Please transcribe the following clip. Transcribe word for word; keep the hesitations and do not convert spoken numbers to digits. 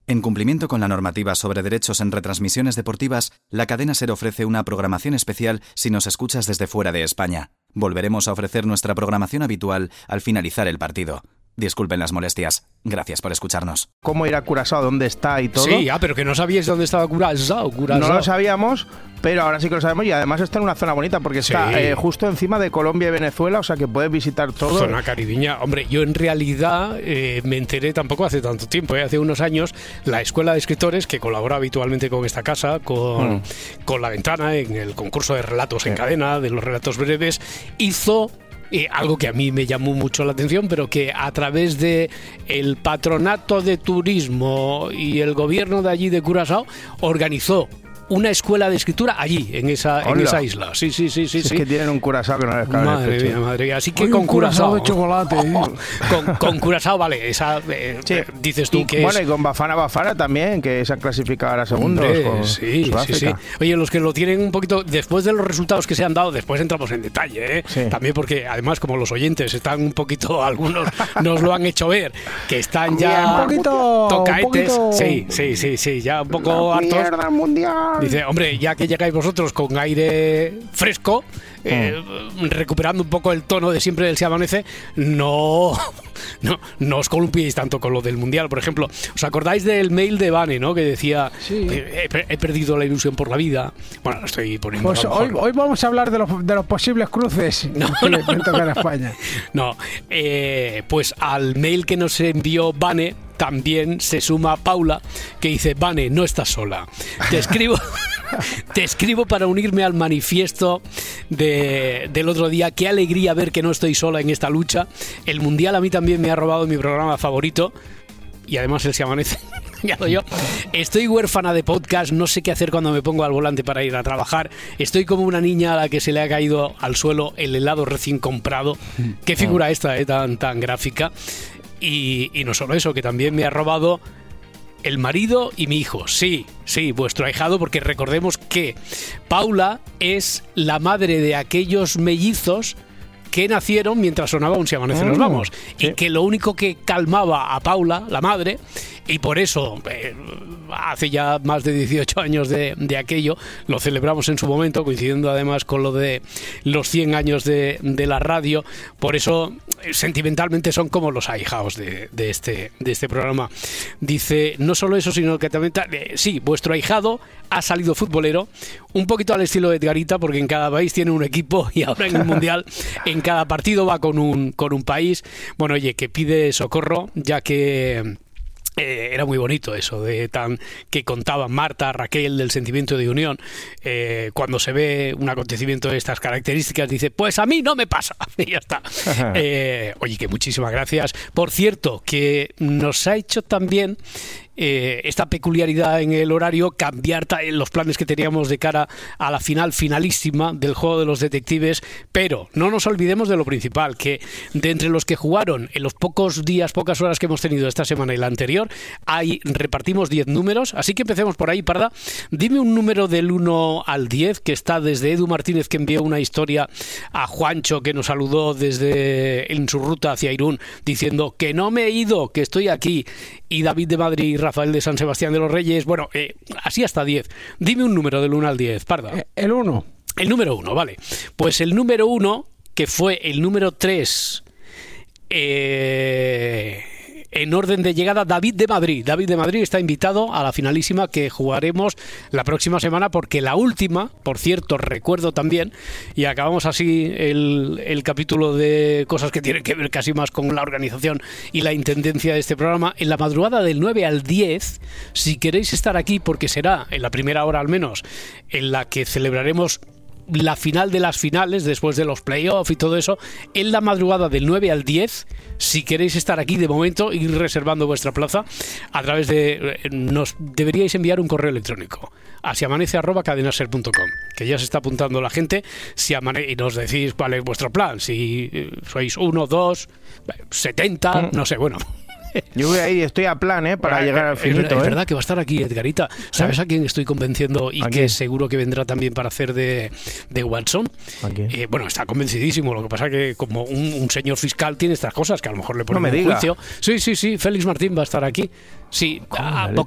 En cumplimiento con la normativa sobre derechos en retransmisiones deportivas, la cadena SER ofrece una programación especial si nos escuchas desde fuera de España. Volveremos a ofrecer nuestra programación habitual al finalizar el partido. Disculpen las molestias. Gracias por escucharnos. ¿Cómo ir a Curazao? ¿Dónde está y todo? Sí, ah, pero que no sabíais dónde estaba Curazao. Curazao. No lo sabíamos, pero ahora sí que lo sabemos y además está en una zona bonita porque Sí. está eh, justo encima de Colombia y Venezuela, o sea que puedes visitar todo. Zona caribeña. Hombre, yo en realidad eh, me enteré tampoco hace tanto tiempo, eh, hace unos años, la Escuela de Escritores, que colabora habitualmente con esta casa, con, mm. con La Ventana, en el concurso de relatos sí. en cadena, de los relatos breves, hizo... Eh, algo que a mí me llamó mucho la atención, pero que a través de el patronato de turismo y el gobierno de allí de Curazao organizó una escuela de escritura allí, en esa, en esa isla. Sí, sí, sí, sí. Si sí. Es que tienen un Curazao que no les cabe. Madre mía, madre mía. Así que Hoy con un Curazao Curazao de chocolate. ¿eh? con, con Curazao, vale, esa eh, Sí. dices tú y, que bueno, es... y con Bafana Bafana también, que se han clasificado ahora segundos. Hombre, con sí, sí, sí. Oye, los que lo tienen un poquito, después de los resultados que se han dado, después entramos en detalle, ¿eh? Sí. También porque, además, como los oyentes están un poquito, algunos nos lo han hecho ver, que están ya un poquito, tocaetes. un poquito... Sí, sí, sí, sí, ya un poco La hartos. mierda mundial. Dice, hombre, ya que llegáis vosotros con aire fresco, eh, mm. recuperando un poco el tono de siempre del Se Amanece, no, no, no os columpiéis tanto con lo del Mundial. Por ejemplo, ¿os acordáis del mail de Vane, ¿no? Que decía, sí. eh, he, he perdido la ilusión por la vida? Bueno, lo estoy poniendo Pues a lo hoy, mejor. hoy vamos a hablar de los, de los posibles cruces No, que no, le no, tocan no. a España. No, eh, pues al mail que nos envió Vane también se suma Paula, que dice, Vane, no estás sola. Te escribo, te escribo para unirme al manifiesto de, del otro día. Qué alegría ver que no estoy sola en esta lucha. El Mundial a mí también me ha robado mi programa favorito. Y además él Se Amanece. Ya lo yo. Estoy huérfana de podcast, no sé qué hacer cuando me pongo al volante para ir a trabajar. Estoy como una niña a la que se le ha caído al suelo el helado recién comprado. Qué figura esta, eh, tan, tan gráfica. Y, y no solo eso, que también me ha robado el marido y mi hijo. Sí, sí, vuestro ahijado, porque recordemos que Paula es la madre de aquellos mellizos que nacieron mientras sonaba Un Se Amanece Nos Vamos. Sí. Y que lo único que calmaba a Paula, la madre, y por eso eh, hace ya más de dieciocho años de, de aquello, lo celebramos en su momento, coincidiendo además con lo de los cien años de, de la radio. Por eso eh, sentimentalmente son como los ahijados de, de, este, de este programa. Dice, no solo eso, sino que también eh, sí, vuestro ahijado ha salido futbolero, un poquito al estilo de Edgarita, porque en cada país tiene un equipo y ahora en el Mundial en cada partido va con un, con un país. Bueno, oye, que pide socorro, ya que Eh, era muy bonito eso de tan que contaba Marta, Raquel, del sentimiento de unión. Eh, cuando se ve un acontecimiento de estas características, dice, pues a mí no me pasa. Y ya está. eh, oye, que muchísimas gracias. Por cierto, que nos ha hecho también eh, esta peculiaridad en el horario cambiar ta- los planes que teníamos de cara a la final finalísima del juego de los detectives, pero no nos olvidemos de lo principal, que de entre los que jugaron en los pocos días, pocas horas que hemos tenido esta semana y la anterior, ahí repartimos diez números, así que empecemos por ahí, Parda. Dime un número del uno al diez, que está desde Edu Martínez, que envió una historia a Juancho, que nos saludó desde en su ruta hacia Irún, diciendo que no me he ido, que estoy aquí, y David de Madrid y Rafael de San Sebastián de los Reyes. Bueno, eh, así hasta diez. Dime un número del uno al diez, Parda. Eh, el uno. El número uno, vale. Pues el número uno, que fue el número tres, eh, en orden de llegada, David de Madrid. David de Madrid está invitado a la finalísima que jugaremos la próxima semana, porque la última, por cierto, recuerdo también, y acabamos así el, el capítulo de cosas que tienen que ver casi más con la organización y la intendencia de este programa, en la madrugada del nueve al diez, si queréis estar aquí, porque será en la primera hora al menos, en la que celebraremos la final de las finales, después de los playoffs y todo eso, en la madrugada del nueve al diez, si queréis estar aquí de momento, ir reservando vuestra plaza a través de... Nos deberíais enviar un correo electrónico a siamanece arroba cadenaser punto com, que ya se está apuntando la gente, si amane- y nos decís cuál es vuestro plan, si sois uno, dos, setenta, no sé, bueno... Yo voy ahí, estoy a plan, ¿eh? Para Ah, llegar al es, finito, es ¿eh? verdad que va a estar aquí Edgarita. ¿Sabes a quién estoy convenciendo y ¿A que quién? seguro que vendrá también para hacer de, de Watson? ¿A quién? Eh, bueno, está convencidísimo. Lo que pasa que como un, un señor fiscal tiene estas cosas que a lo mejor le ponen No me en diga. juicio. Sí, sí, sí. Félix Martín va a estar aquí. Sí, a, Vale.